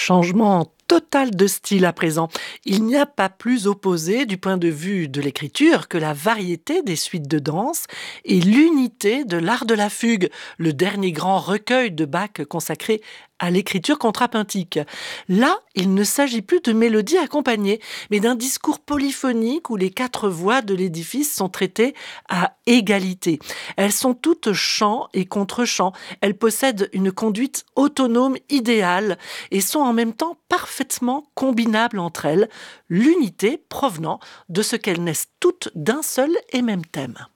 Changement total de style à présent. Il n'y a pas plus opposé du point de vue de l'écriture que la variété des suites de danse et l'unité de l'art de la fugue, le dernier grand recueil de Bach consacré à l'écriture contrapuntique. Là, il ne s'agit plus de mélodies accompagnées, mais d'un discours polyphonique où les quatre voix de l'édifice sont traitées à égalité. Elles sont toutes chant et contre-chant. Elles possèdent une conduite autonome idéale et sont en même temps parfaitement combinables entre elles, l'unité provenant de ce qu'elles naissent toutes d'un seul et même thème.